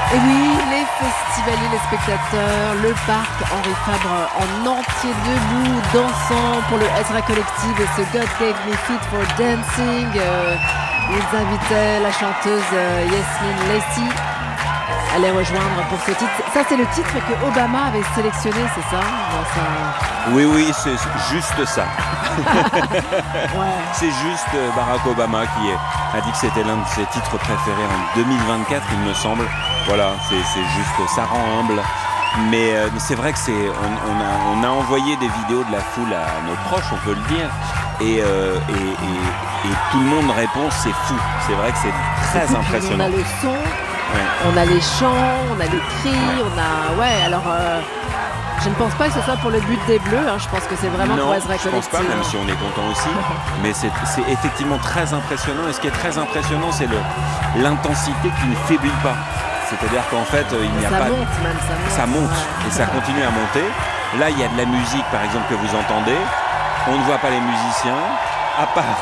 Et oui, les festivaliers, les spectateurs, le parc Henri Fabre en entier debout, dansant pour le Ezra Collective et ce God Gave Me Feet for Dancing. Ils invitaient la chanteuse Yasmine Lacy à les rejoindre pour ce titre. Ça, c'est le titre que Obama avait sélectionné, c'est ça, Oui, c'est juste ça. Ouais. C'est juste Barack Obama qui a dit que c'était l'un de ses titres préférés en 2024, il me semble. Voilà, c'est juste, ça rend humble. Mais c'est vrai que on a envoyé des vidéos de la foule à nos proches, on peut le dire. Et tout le monde répond, c'est fou. C'est vrai que c'est très impressionnant. On a le son, Ouais. on a les chants, on a les cris, on a... Ouais, alors... je ne pense pas que ce soit pour le but des Bleus, je pense que c'est vraiment Non, pour Ezra je pense Collective. pas, même si on est content aussi. Mais c'est effectivement très impressionnant. Et ce qui est très impressionnant, c'est l'intensité qui ne faiblit pas. C'est-à-dire qu'en fait, il n'y a Ça pas... monte même, Ça monte ouais. et ça continue à monter. Là, il y a de la musique, par exemple, que vous entendez. On ne voit pas les musiciens, à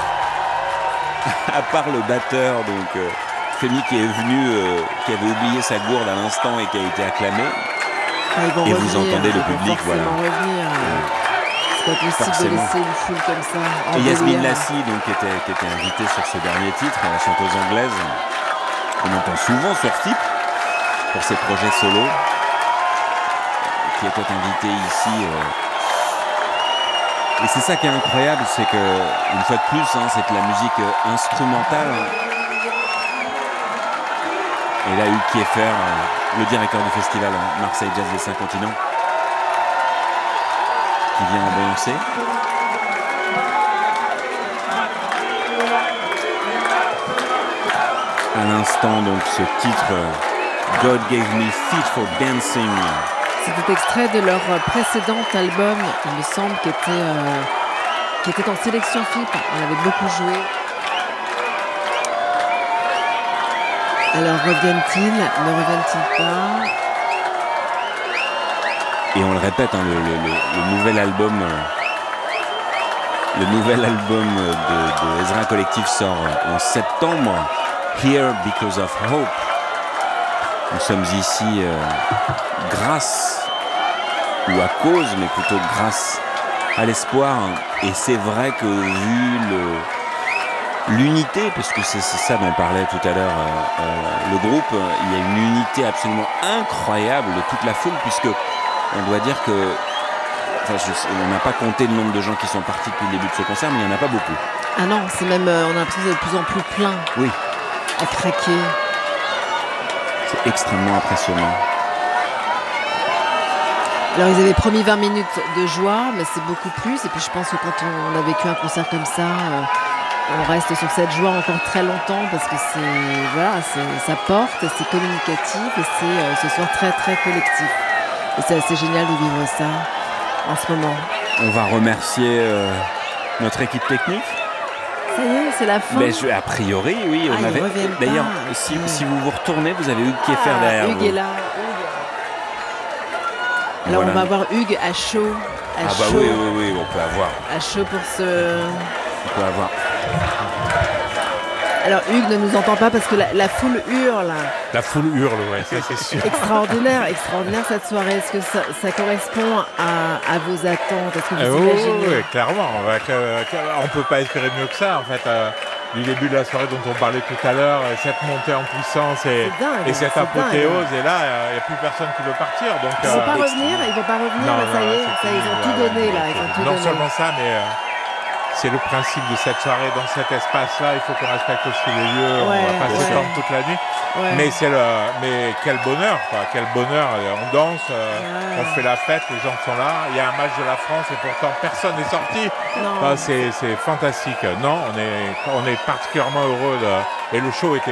part le batteur, donc Femi qui est venu, qui avait oublié sa gourde à l'instant et qui a été acclamé. Ils vont Et revenir, vous entendez le public, voilà. Revenir. C'est pas possible Forcément. de laisser une foule comme ça. Et Yasmine délire. Lacy, donc, qui était invitée sur ce dernier titre, la chanteuse anglaise, qu'on entend souvent sur FIP pour ses projets solo, qui était invitée ici. Et c'est ça qui est incroyable, c'est que, une fois de plus, c'est de la musique instrumentale. Et là, Hugues Kieffer, le directeur du festival Marseille Jazz des 5 continents, qui vient annoncer. À l'instant, donc, ce titre God Gave Me Feet for Dancing. C'était extrait de leur précédent album, il me semble, qui était en sélection FIP. On avait beaucoup joué. Alors reviennent-ils, ne reviennent-ils pas? Et on le répète, le nouvel album, de Ezra Collective sort en septembre. Here Because of Hope. Nous sommes ici grâce, ou à cause, mais plutôt grâce à l'espoir. Et c'est vrai que vu l'unité, parce que c'est ça dont parlait tout à l'heure le groupe, il y a une unité absolument incroyable de toute la foule, puisque on doit dire que, on n'a pas compté le nombre de gens qui sont partis depuis le début de ce concert, mais il n'y en a pas beaucoup. Ah non, c'est même, on a l'impression que c'est de plus en plus plein. Oui. À craquer. C'est extrêmement impressionnant. Alors ils avaient promis 20 minutes de joie, mais c'est beaucoup plus. Et puis je pense que quand on a vécu un concert comme ça, on reste sur cette joie encore très longtemps parce que ça porte, c'est communicatif et c'est ce soir très très collectif. Et c'est assez génial de vivre ça en ce moment. On va remercier notre équipe technique. Ça y est, c'est la fin. A priori, oui. On avait. D'ailleurs, si vous vous retournez, vous avez Hugues Kieffer derrière Hugues vous. est là. Alors voilà. On va voir Hugues à chaud. Chaud. Oui, on peut avoir. À chaud pour ce. On peut avoir. Alors Hugues ne nous entend pas parce que la foule hurle. La foule hurle, ouais, ça c'est sûr. Extraordinaire cette soirée. Est-ce que ça correspond à vos attentes? Est-ce que vous imaginez? Oui, clairement. On peut pas espérer mieux que ça, en fait. Du début de la soirée dont on parlait tout à l'heure, cette montée en puissance et cette apothéose. Et là, il n'y a plus personne qui veut partir. Donc, ils ne vont pas revenir, ça y est, ils ont tout donné là. Non seulement ça, mais c'est le principe de cette soirée dans cet espace-là. Il faut qu'on respecte aussi les lieux. On ne va pas s'étendre toute la nuit. Ouais. Mais quel bonheur, quoi. Quel bonheur. On danse, on fait la fête, les gens sont là. Il y a un match de la France et pourtant personne n'est sorti. C'est fantastique. Non, on est particulièrement heureux et le show était